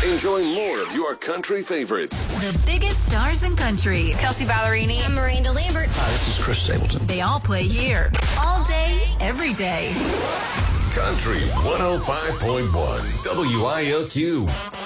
Enjoy more of your country favorites. The biggest stars in country. Kelsey Ballerini. I'm Miranda Lambert. Hi, this is Chris Stapleton. They all play here. All day, every day. Country 105.1 WILQ.